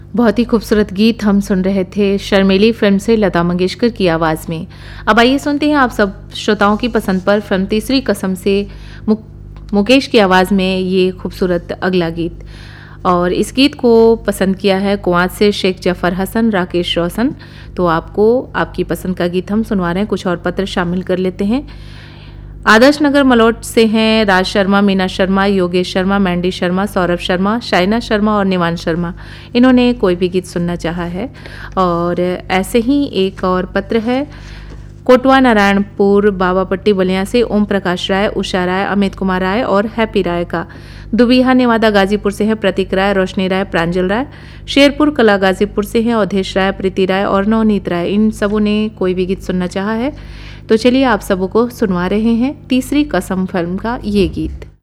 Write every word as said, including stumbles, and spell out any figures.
बहुत ही खूबसूरत गीत हम सुन रहे थे शर्मीली फिल्म से लता मंगेशकर की आवाज़ में। अब आइए सुनते हैं आप सब श्रोताओं की पसंद पर फिल्म तीसरी कसम से मु, मुकेश की आवाज़ में ये खूबसूरत अगला गीत। और इस गीत को पसंद किया है कुआत से शेख जफ़र हसन, राकेश रोशन। तो आपको आपकी पसंद का गीत हम सुनवा रहे हैं। कुछ और पत्र शामिल कर लेते हैं। आदर्श नगर मलौट से हैं राज शर्मा, मीना शर्मा, योगेश शर्मा, मैंडी शर्मा, सौरभ शर्मा, शाइना शर्मा और निवान शर्मा। इन्होंने कोई भी गीत सुनना चाहा है। और ऐसे ही एक और पत्र है कोटवा नारायणपुर बाबापट्टी बलिया से ओम प्रकाश राय, उषा राय, अमित कुमार राय और हैप्पी राय का। दुबिहा नेवादा गाजीपुर से है प्रतीक राय, रोशनी राय, प्रांजल राय। शेरपुर कला गाजीपुर से हैं अवधेश राय, प्रीति राय और नवनीत राय। इन सबों ने कोई भी गीत सुनना चाहा है। तो चलिए आप सबों को सुनवा रहे हैं तीसरी कसम फिल्म का ये गीत।